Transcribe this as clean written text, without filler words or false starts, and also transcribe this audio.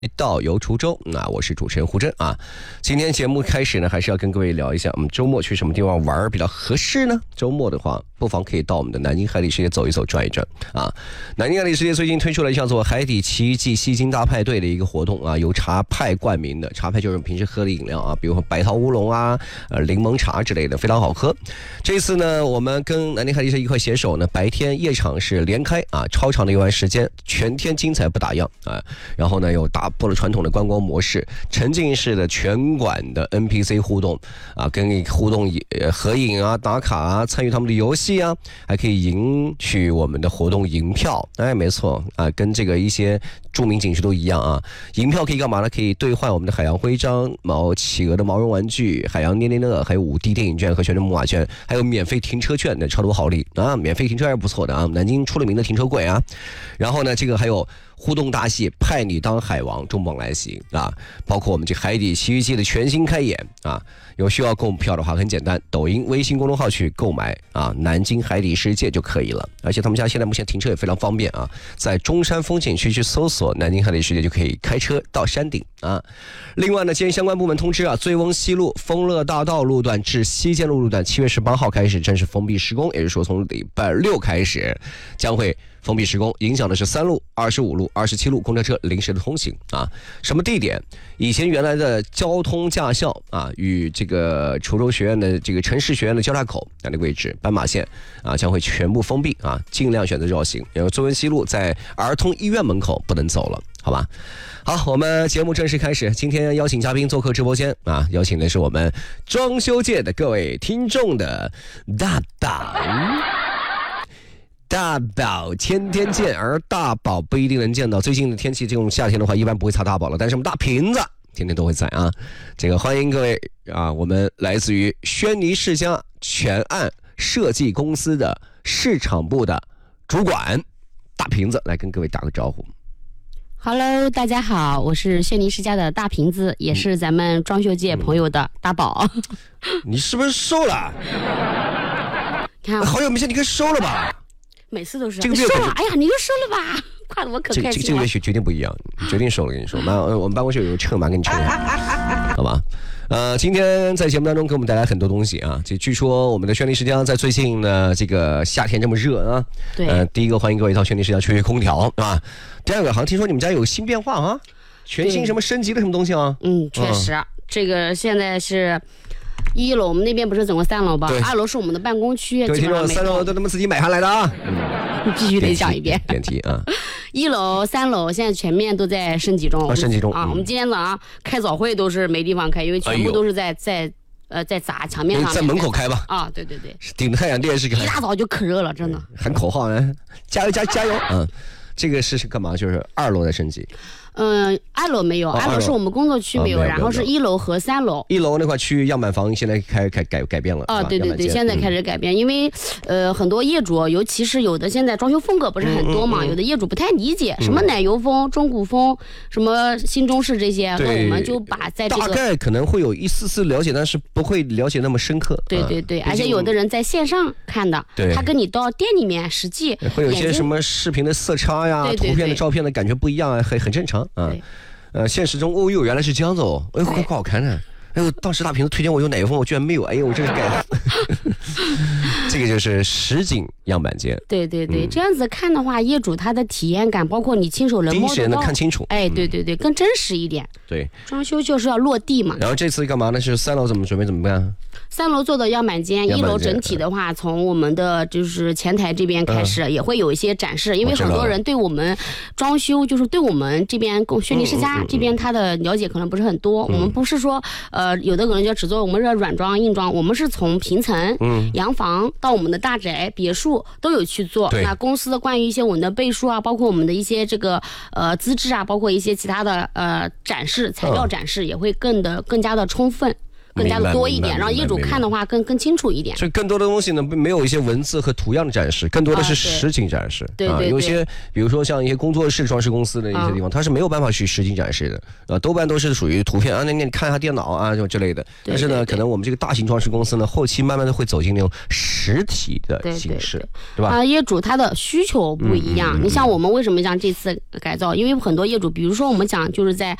道游滁州，那我是主持人胡真啊。今天节目开始呢，还是要跟各位聊一下，我们周末去什么地方玩比较合适呢？周末的话，不妨可以到我们的南京海底世界走一走、转一转啊。南京海底世界最近推出了一项做海底奇遇记吸金大派对的一个活动啊，由茶派冠名的，茶派就是平时喝的饮料啊，比如说白桃乌龙啊、柠檬茶之类的，非常好喝。这次呢，我们跟南京海底世界一块携手呢，白天夜场是连开啊，超长的游玩时间，全天精彩不打烊啊。然后呢，又打破了传统的观光模式，沉浸式的全馆的 NPC 互动啊，跟你互动合影啊、打卡啊，参与他们的游戏啊，还可以赢取我们的活动银票。哎，没错啊，跟这个一些著名景区都一样啊。银票可以干嘛呢？可以兑换我们的海洋徽章、企鹅的毛绒玩具、海洋捏捏乐，还有5D 电影券和旋转木马券，还有免费停车券的超多好礼啊！免费停车还是不错的啊，南京出了名的停车贵啊。然后呢，这个还有互动大戏派你当海王重磅来袭啊！包括我们这海底奇遇记的全新开演啊！有需要购票的话很简单，抖音、微信公众号去购买啊，南京海底世界就可以了。而且他们家现在目前停车也非常方便啊，在中山风景区去搜索南京海底世界就可以开车到山顶啊。另外呢，今天相关部门通知啊，醉翁西路丰乐大道路段至西涧路路段7月18号开始正式封闭施工，也就是说从礼拜6开始将会封闭施工，影响的是3路、25路、27路公交车临时的通行啊。什么地点？以前原来的交通驾校啊，与这个滁州学院的这个城市学院的交叉口那个位置，斑马线啊将会全部封闭啊，尽量选择绕行。然后醉翁西路在儿童医院门口不能走了，好吧？好，我们节目正式开始。今天邀请嘉宾做客直播间啊，邀请的是我们装修界的各位听众的大宝。大宝天天见，而大宝不一定能见到。最近的天气，这种夏天的话，一般不会擦大宝了。但是我们大瓶子天天都会在啊。这个欢迎各位啊，我们来自于轩尼诗家全案设计公司的市场部的主管大瓶子，来跟各位打个招呼。 Hello， 大家好，我是轩尼诗家的大瓶子，也是咱们装修界朋友的大宝。 你是不是瘦了？ 看好久没见，你可瘦了吧？ 每次都是这个月瘦了，哎呀，你又瘦了吧？夸得我可开心了。 这个月决定不一样，决定瘦了，跟你说。我们办公室有个秤，马上给你称一下，好吧？今天在节目当中给我们带来很多东西啊。这据说我们的轩尼诗家在最近呢，这个夏天这么热啊， 对， 第一个欢迎各位到轩尼诗家吹吹空调啊。第二个，好像听说你们家有新变化啊，全新什么升级了什么东西啊？ 确实，这个现在是。1楼我们那边不是总共3楼吧？2楼是我们的办公区。 对，听说3楼都他们自己买下来的啊， 必须得讲一遍。 电梯啊 ，1楼、3楼现在全面都在升级中。 升级中啊！ 我们今天早上开早会都是没地方开，因为全部都是在砸墙面上。 在门口开吧。 啊，对对对， 顶太阳电视开。 一大早就可热了，真的。 喊口号呢，加油加油！这个是干嘛？就是2楼的升级。 2楼没有，2楼是我们工作区没有，然后是1楼和3楼。 1楼那块区域样板房现在改变了啊，对对对，现在开始改变，因为很多业主，尤其是有的现在装修风格不是很多嘛，有的业主不太理解什么奶油风、中古风、什么新中式这些，那我们就把在这个大概可能会有一丝丝了解，但是不会了解那么深刻。 对对对，而且有的人在线上看的，他跟你到店里面实际会有一些什么视频的色差呀、图片的照片的感觉不一样啊，很正常啊。现实中哦哟，原来是这样子哦，哎呦，怪好看的。哎呦，当时大瓶子推荐我有奶油风，我居然没有，哎呦，我真是该这个就是实景样板间。 对对对，这样子看的话，业主他的体验感，包括你亲手能摸得到， 第一时间能看清楚。 哎，对对对，更真实一点。 对， 装修就是要落地嘛。 然后这次干嘛呢？是3楼怎么办 ？3楼做的样板间，1楼整体的话，从我们的就是前台这边开始，也会有一些展示，因为很多人对我们装修，就是对我们这边轩尼诗家这边他的了解可能不是很多。我们不是说有的可能就只做我们的软装、硬装，我们是从平层、洋房到我们的大宅、别墅都有去做。那公司的关于一些我们的背书啊，包括我们的一些这个资质啊，包括一些其他的展示材料展示，也会更加的充分。 更加的多一点，让业主看的话更清楚一点。 所以更多的东西呢，没有一些文字和图样的展示，更多的是实景展示。 对， 有一些比如说像一些工作室装饰公司的一些地方，它是没有办法去实景展示的多半都是属于图片啊，那你看一下电脑啊，就之类的。但是呢，可能我们这个大型装饰公司呢，后期慢慢的会走进那种实体的形式，对吧？ 业主他的需求不一样。你像我们为什么讲这次改造？因为很多业主，比如说我们讲就是在